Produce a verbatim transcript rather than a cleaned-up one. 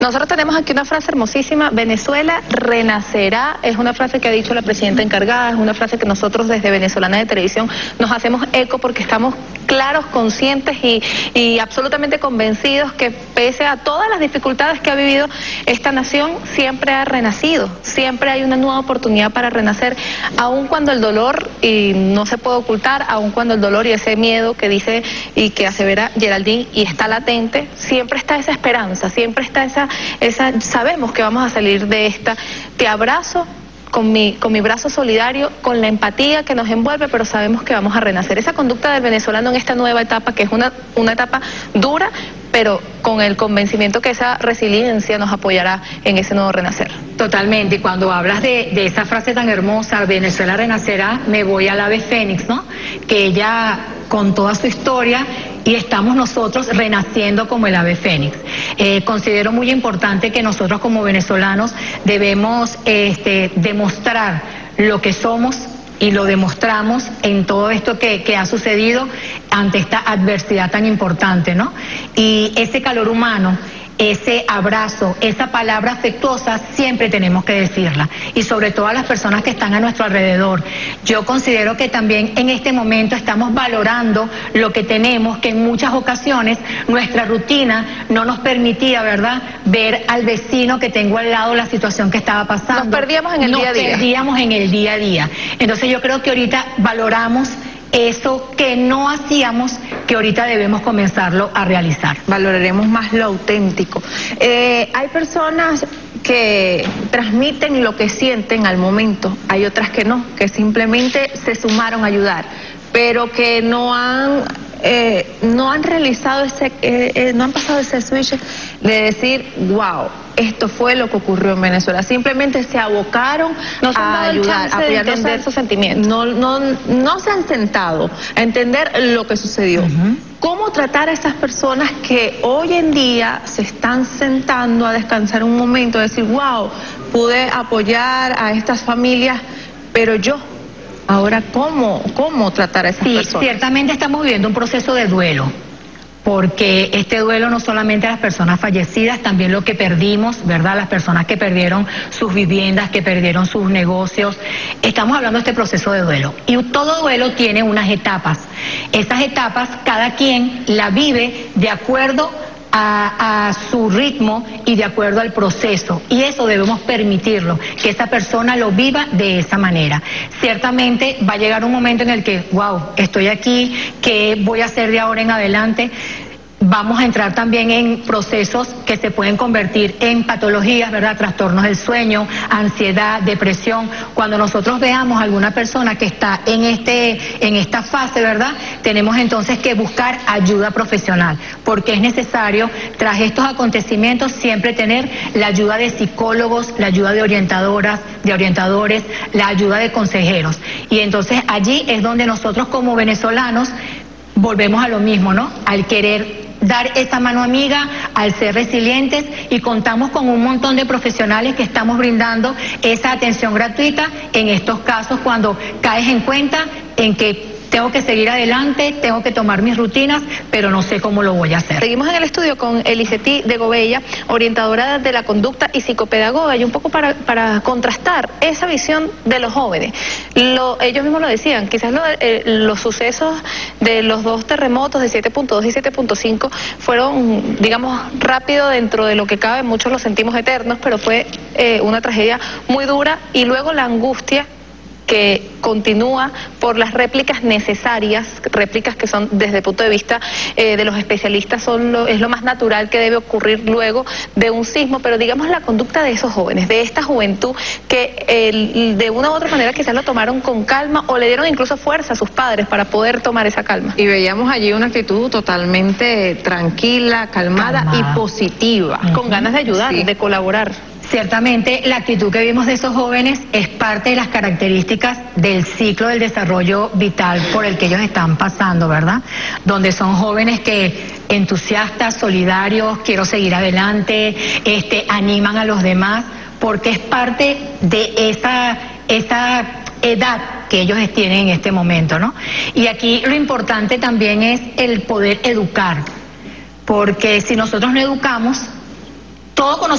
Nosotros tenemos aquí una frase hermosísima: Venezuela renacerá. Es una frase que ha dicho la presidenta encargada, es una frase que nosotros desde Venezolana de Televisión nos hacemos eco porque estamos claros, conscientes y, y absolutamente convencidos que pese a todas las dificultades que ha vivido esta nación, siempre ha renacido, siempre hay una nueva oportunidad para renacer, aun cuando el dolor, y no se puede ocultar, aun cuando el dolor y ese miedo que dice y que asevera Geraldine y está latente, siempre está esa esperanza, siempre está esa Esa, sabemos que vamos a salir de esta. Te abrazo con mi, con mi brazo solidario, con la empatía que nos envuelve, pero sabemos que vamos a renacer. Esa conducta del venezolano en esta nueva etapa, que es una, una etapa dura, pero con el convencimiento que esa resiliencia nos apoyará en ese nuevo renacer. Totalmente, y cuando hablas de, de esa frase tan hermosa, Venezuela renacerá, me voy al ave fénix, ¿no? Que ella, con toda su historia, y estamos nosotros renaciendo como el ave fénix. Eh, considero muy importante que nosotros como venezolanos debemos este, demostrar lo que somos, y lo demostramos en todo esto que, que ha sucedido ante esta adversidad tan importante, ¿no? Y ese calor humano, ese abrazo, esa palabra afectuosa, siempre tenemos que decirla, y sobre todo a las personas que están a nuestro alrededor. Yo considero que también en este momento estamos valorando lo que tenemos, que en muchas ocasiones nuestra rutina no nos permitía, ¿verdad?, ver al vecino que tengo al lado, la situación que estaba pasando. Nos perdíamos en el día a día. Nos perdíamos en el día a día. Entonces yo creo que ahorita valoramos eso que no hacíamos, que ahorita debemos comenzarlo a realizar. Valoraremos más lo auténtico. Eh, hay personas que transmiten lo que sienten al momento, hay otras que no, que simplemente se sumaron a ayudar, pero que no han eh, no han realizado ese, eh, eh, no han pasado ese switch de decir, wow, esto fue lo que ocurrió en Venezuela. Simplemente se abocaron no se a ayudar, a entender sus sentimientos. No, no, no se han sentado a entender lo que sucedió. Uh-huh. ¿Cómo tratar a esas personas que hoy en día se están sentando a descansar un momento, a decir, wow, pude apoyar a estas familias, pero yo, ahora, ¿cómo, cómo tratar a esas sí, personas? Ciertamente estamos viviendo un proceso de duelo, porque este duelo no solamente a las personas fallecidas, también lo que perdimos, ¿verdad? Las personas que perdieron sus viviendas, que perdieron sus negocios. Estamos hablando de este proceso de duelo. Y todo duelo tiene unas etapas. Esas etapas, cada quien la vive de acuerdo A, a su ritmo y de acuerdo al proceso, y eso debemos permitirlo, que esa persona lo viva de esa manera. Ciertamente va a llegar un momento en el que, wow, estoy aquí, ¿qué voy a hacer de ahora en adelante? Vamos a entrar también en procesos que se pueden convertir en patologías, ¿verdad? Trastornos del sueño, ansiedad, depresión. Cuando nosotros veamos a alguna persona que está en este, en esta fase, ¿verdad?, tenemos entonces que buscar ayuda profesional, porque es necesario, tras estos acontecimientos, siempre tener la ayuda de psicólogos, la ayuda de orientadoras, de orientadores, la ayuda de consejeros. Y entonces allí es donde nosotros como venezolanos volvemos a lo mismo, ¿no? Al querer dar esa mano amiga, al ser resilientes, y contamos con un montón de profesionales que estamos brindando esa atención gratuita en estos casos cuando caes en cuenta en que tengo que seguir adelante, tengo que tomar mis rutinas, pero no sé cómo lo voy a hacer. Seguimos en el estudio con Eliseti de Gobella, orientadora de la conducta y psicopedagoga, y un poco para, para contrastar esa visión de los jóvenes. Lo, ellos mismos lo decían, quizás lo, eh, los sucesos de los dos terremotos de siete punto dos y siete punto cinco fueron, digamos, rápido dentro de lo que cabe, muchos los sentimos eternos, pero fue eh, una tragedia muy dura, y luego la angustia que continúa por las réplicas necesarias, réplicas que son desde el punto de vista eh, de los especialistas son lo, es lo más natural que debe ocurrir luego de un sismo, pero digamos la conducta de esos jóvenes, de esta juventud que eh, de una u otra manera quizás lo tomaron con calma o le dieron incluso fuerza a sus padres para poder tomar esa calma. Y veíamos allí una actitud totalmente tranquila, calmada, calmada. y positiva. Uh-huh. Con ganas de ayudar, sí. de colaborar. Ciertamente la actitud que vimos de esos jóvenes es parte de las características del ciclo del desarrollo vital por el que ellos están pasando, ¿verdad? Donde son jóvenes que entusiastas, solidarios, quiero seguir adelante, este, animan a los demás, porque es parte de esa, esa edad que ellos tienen en este momento, ¿no? Y aquí lo importante también es el poder educar, porque si nosotros no educamos, todo